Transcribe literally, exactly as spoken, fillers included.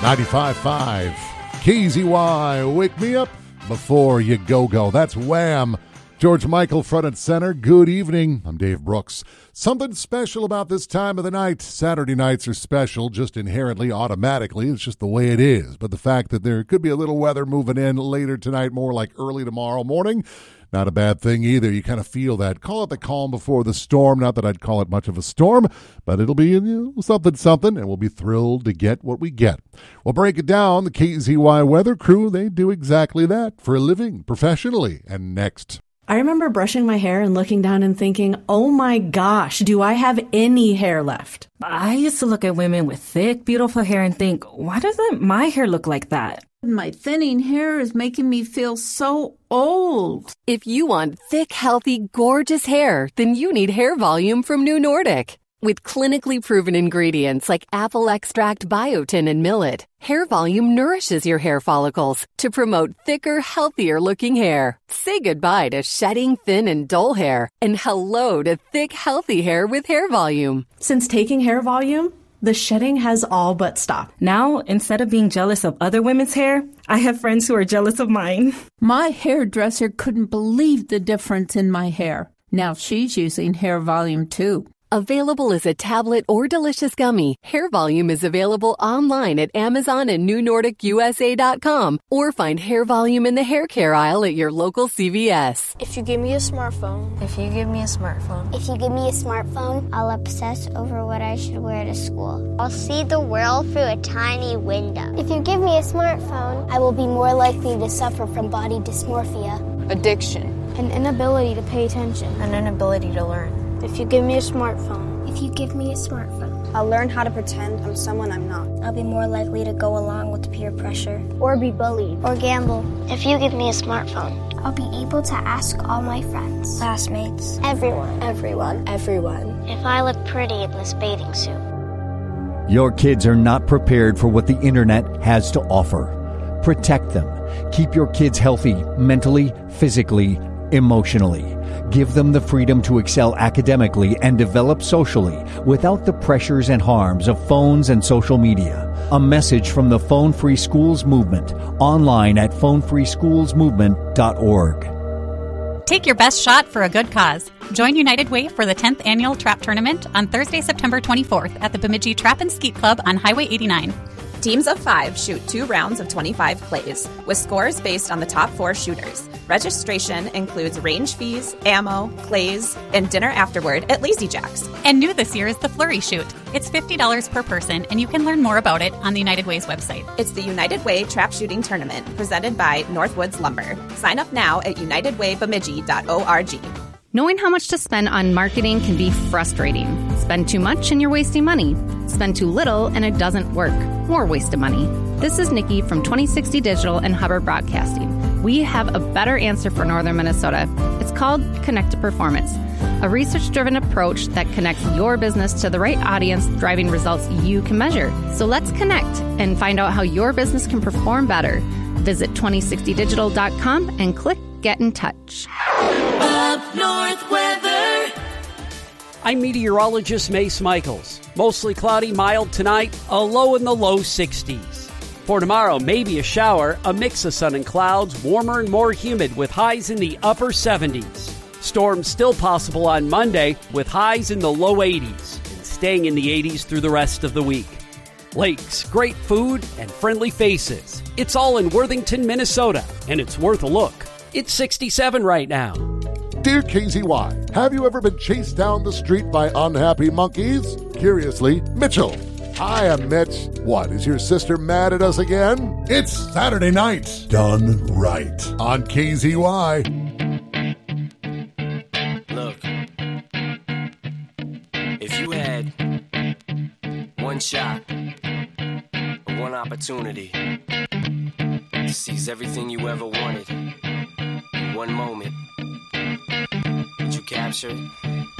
ninety-five point five K Z Y, wake me up before you go-go. That's Wham! George Michael front and center. Good evening. I'm Dave Brooks. Something special about this time of the night. Saturday nights are special just inherently, automatically. It's just the way it is. But the fact that there could be a little weather moving in later tonight, more like early tomorrow morning, not a bad thing either. You kind of feel that. Call it the calm before the storm. Not that I'd call it much of a storm, but it'll be, you know, something, something, and we'll be thrilled to get what we get. We'll break it down. The K Z Y weather crew, they do exactly that for a living, professionally. And next. I remember brushing my hair and looking down and thinking, oh my gosh, do I have any hair left? I used to look at women with thick, beautiful hair and think, why doesn't my hair look like that? My thinning hair is making me feel so old. If you want thick, healthy, gorgeous hair, then you need Hair Volume from New Nordic. With clinically proven ingredients like apple extract, biotin, and millet, Hair Volume nourishes your hair follicles to promote thicker, healthier-looking hair. Say goodbye to shedding, thin, and dull hair, and hello to thick, healthy hair with Hair Volume. Since taking Hair Volume, the shedding has all but stopped. Now, instead of being jealous of other women's hair, I have friends who are jealous of mine. My hairdresser couldn't believe the difference in my hair. Now she's using Hair Volume too. Available as a tablet or delicious gummy, Hair Volume is available online at Amazon and New Nordic U S A dot com, or find Hair Volume in the hair care aisle at your local C V S. If you give me a smartphone. If you give me a smartphone. If you give me a smartphone, I'll obsess over what I should wear to school. I'll see the world through a tiny window. If you give me a smartphone, I will be more likely to suffer from body dysmorphia, addiction, an inability to pay attention, an inability to learn. If you give me a smartphone. If you give me a smartphone. I'll learn how to pretend I'm someone I'm not. I'll be more likely to go along with peer pressure. Or be bullied. Or gamble. If you give me a smartphone. I'll be able to ask all my friends. Classmates. Everyone. Everyone. Everyone. If I look pretty in this bathing suit. Your kids are not prepared for what the internet has to offer. Protect them. Keep your kids healthy, mentally, physically, emotionally. Give them the freedom to excel academically and develop socially without the pressures and harms of phones and social media. A message from the Phone Free Schools Movement, online at phone free schools movement dot org. Take your best shot for a good cause. Join United Way for the tenth Annual Trap Tournament on Thursday, September twenty-fourth at the Bemidji Trap and Skeet Club on Highway eighty-nine. Teams of five shoot two rounds of twenty-five clays, with scores based on the top four shooters. Registration includes range fees, ammo, clays, and dinner afterward at Lazy Jack's. And new this year is the Flurry Shoot. It's fifty dollars per person, and you can learn more about it on the United Way's website. It's the United Way Trap Shooting Tournament, presented by Northwoods Lumber. Sign up now at united way bemidji dot org. Knowing how much to spend on marketing can be frustrating. Spend too much and you're wasting money. Spend too little and it doesn't work. More waste of money. This is Nikki from twenty sixty Digital and Hubbard Broadcasting. We have a better answer for Northern Minnesota. It's called Connect to Performance, a research-driven approach that connects your business to the right audience, driving results you can measure. So let's connect and find out how your business can perform better. Visit twenty sixty digital dot com and click Get in Touch. Up North weather. I'm meteorologist Mace Michaels. Mostly cloudy, mild tonight, a low in the low sixties. For tomorrow, maybe a shower, a mix of sun and clouds, warmer and more humid with highs in the upper seventies. Storms still possible on Monday with highs in the low eighties and staying in the eighties through the rest of the week. Lakes, great food, and friendly faces. It's all in Worthington, Minnesota, and it's worth a look. It's sixty-seven right now. Dear K Z Y, have you ever been chased down the street by unhappy monkeys? Curiously, Mitchell. Hi, I'm Mitch. What, is your sister mad at us again? It's Saturday night. Done right. On K Z Y. Look, if you had one shot, or one opportunity to seize everything you ever wanted in one moment, would you capture it?